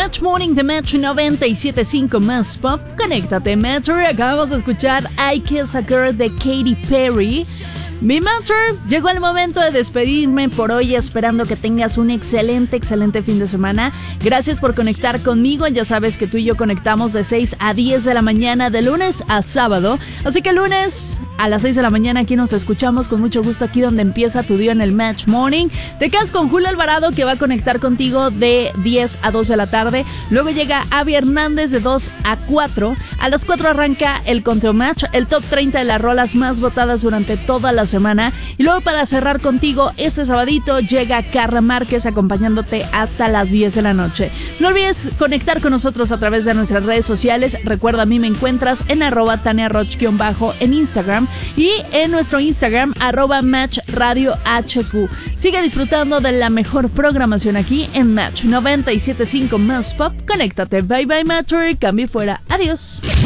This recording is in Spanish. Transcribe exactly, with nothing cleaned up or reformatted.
Match Morning de Match noventa y siete punto cinco Más Pop. Conéctate, Matcher. Acabamos de escuchar I Kiss a Girl de Katy Perry. Mi Matcher, llegó el momento de despedirme por hoy, esperando que tengas un excelente, excelente fin de semana. Gracias por conectar conmigo. Ya sabes que tú y yo conectamos de seis a diez de la mañana, de lunes a sábado. Así que lunes a las seis de la mañana aquí nos escuchamos con mucho gusto, aquí donde empieza tu día en el Match Morning. Te quedas con Julio Alvarado, que va a conectar contigo de diez a doce de la tarde. Luego llega Avi Hernández de dos a cuatro. A las cuatro arranca el Conteo Match, el top treinta de las rolas más votadas durante toda la semana. Y luego, para cerrar contigo este sabadito, llega Carla Márquez acompañándote hasta las diez de la noche. No olvides conectar con nosotros a través de nuestras redes sociales. Recuerda, a mí me encuentras en arroba Tania Roch-bajo en Instagram y en nuestro Instagram arroba Match Radio H Q. Sigue disfrutando de la mejor programación aquí en Match noventa y siete punto cinco Más Pop. Conéctate. Bye bye, Matcher. Cambio fuera. Adiós.